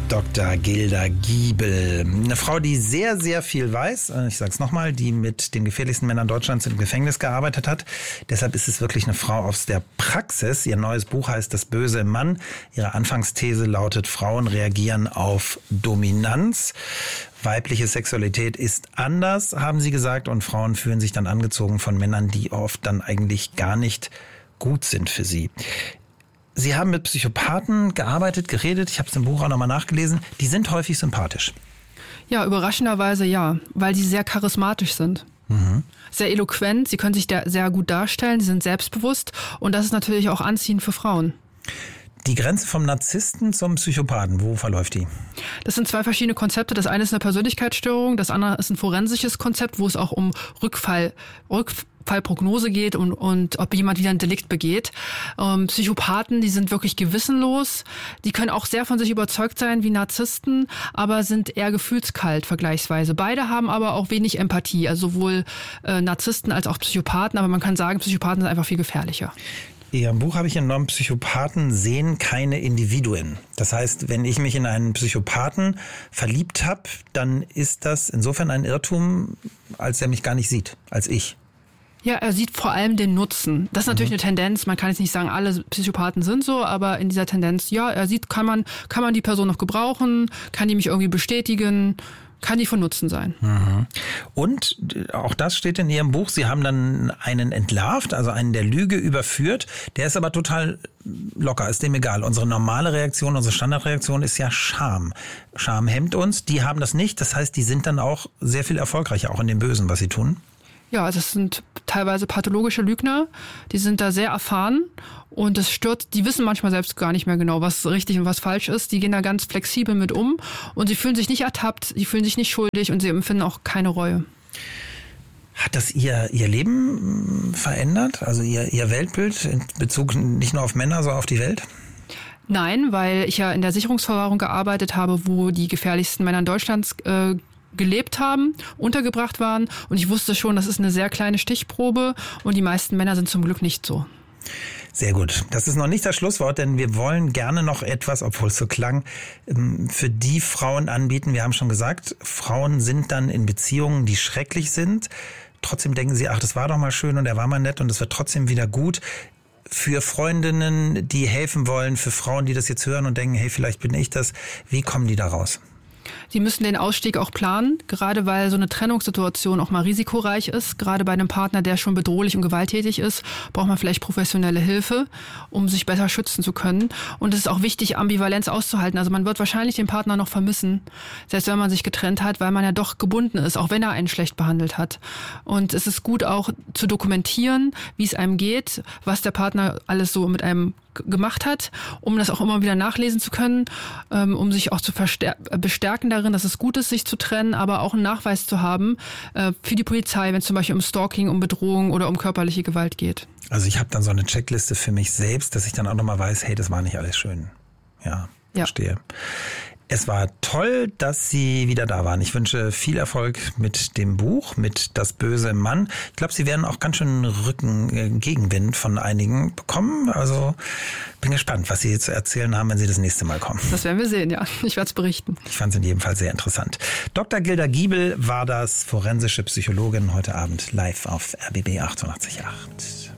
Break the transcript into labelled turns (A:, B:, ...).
A: Dr. Gilda Giebel. Eine Frau, die sehr, sehr viel weiß. Ich sage es nochmal, die mit den gefährlichsten Männern Deutschlands im Gefängnis gearbeitet hat. Deshalb ist es wirklich eine Frau aus der Praxis. Ihr neues Buch heißt Das Böse im Mann. Ihre Anfangsthese lautet, Frauen reagieren auf Dominanz. Weibliche Sexualität ist anders, haben sie gesagt. Und Frauen fühlen sich dann angezogen von Männern, die oft dann eigentlich gar nicht gut sind für sie. Sie haben mit Psychopathen gearbeitet, geredet. Ich habe es im Buch auch nochmal nachgelesen. Die sind häufig sympathisch.
B: Ja, überraschenderweise ja, weil sie sehr charismatisch sind. Sehr eloquent, sie können sich sehr gut darstellen, sie sind selbstbewusst und das ist natürlich auch anziehend für Frauen.
A: Die Grenze vom Narzissten zum Psychopathen, wo verläuft die?
B: Das sind zwei verschiedene Konzepte. Das eine ist eine Persönlichkeitsstörung, das andere ist ein forensisches Konzept, wo es auch um Rückfallprognose geht und ob jemand wieder ein Delikt begeht. Psychopathen, die sind wirklich gewissenlos. Die können auch sehr von sich überzeugt sein wie Narzissten, aber sind eher gefühlskalt vergleichsweise. Beide haben aber auch wenig Empathie, also sowohl Narzissten als auch Psychopathen. Aber man kann sagen, Psychopathen sind einfach viel gefährlicher.
A: In Ihrem Buch habe ich entnommen, Psychopathen sehen keine Individuen. Das heißt, wenn ich mich in einen Psychopathen verliebt habe, dann ist das insofern ein Irrtum, als er mich gar nicht sieht, als ich.
B: Ja, er sieht vor allem den Nutzen. Das ist natürlich eine Tendenz. Man kann jetzt nicht sagen, alle Psychopathen sind so, aber in dieser Tendenz, ja, er sieht, kann man die Person noch gebrauchen, kann die mich irgendwie bestätigen, kann die von Nutzen sein.
A: Und auch das steht in Ihrem Buch, Sie haben dann einen entlarvt, also einen der Lüge überführt. Der ist aber total locker, ist dem egal. Unsere normale Reaktion, unsere Standardreaktion ist ja Scham. Scham hemmt uns, die haben das nicht. Das heißt, die sind dann auch sehr viel erfolgreicher, auch in dem Bösen, was sie tun.
B: Ja, das sind teilweise pathologische Lügner, die sind da sehr erfahren und das stört, die wissen manchmal selbst gar nicht mehr genau, was richtig und was falsch ist. Die gehen da ganz flexibel mit um und sie fühlen sich nicht ertappt, sie fühlen sich nicht schuldig und sie empfinden auch keine Reue.
A: Hat das Ihr Leben verändert, also Ihr Weltbild in Bezug nicht nur auf Männer, sondern auf die Welt?
B: Nein, weil ich ja in der Sicherungsverwahrung gearbeitet habe, wo die gefährlichsten Männer Deutschlands gelebt haben, untergebracht waren und ich wusste schon, das ist eine sehr kleine Stichprobe und die meisten Männer sind zum Glück nicht so.
A: Sehr gut. Das ist noch nicht das Schlusswort, denn wir wollen gerne noch etwas, obwohl es so klang, für die Frauen anbieten. Wir haben schon gesagt, Frauen sind dann in Beziehungen, die schrecklich sind. Trotzdem denken sie, ach, das war doch mal schön und er war mal nett und es wird trotzdem wieder gut. Für Freundinnen, die helfen wollen, für Frauen, die das jetzt hören und denken, hey, vielleicht bin ich das. Wie kommen die da raus?
B: Sie müssen den Ausstieg auch planen, gerade weil so eine Trennungssituation auch mal risikoreich ist. Gerade bei einem Partner, der schon bedrohlich und gewalttätig ist, braucht man vielleicht professionelle Hilfe, um sich besser schützen zu können. Und es ist auch wichtig, Ambivalenz auszuhalten. Also man wird wahrscheinlich den Partner noch vermissen, selbst wenn man sich getrennt hat, weil man ja doch gebunden ist, auch wenn er einen schlecht behandelt hat. Und es ist gut auch zu dokumentieren, wie es einem geht, was der Partner alles so mit einem gemacht hat, um das auch immer wieder nachlesen zu können, um sich auch zu bestärken darin, dass es gut ist, sich zu trennen, aber auch einen Nachweis zu haben für die Polizei, wenn es zum Beispiel um Stalking, um Bedrohung oder um körperliche Gewalt geht.
A: Also ich habe dann so eine Checkliste für mich selbst, dass ich dann auch nochmal weiß, hey, das war nicht alles schön. Ja, verstehe. Es war toll, dass Sie wieder da waren. Ich wünsche viel Erfolg mit dem Buch, mit Das Böse im Mann. Ich glaube, Sie werden auch ganz schön Gegenwind von einigen bekommen. Also bin gespannt, was Sie zu erzählen haben, wenn Sie das nächste Mal kommen.
B: Das werden wir sehen, ja. Ich werde es berichten.
A: Ich fand es in jedem Fall sehr interessant. Dr. Gilda Giebel war das, forensische Psychologin, heute Abend live auf RBB 88.8.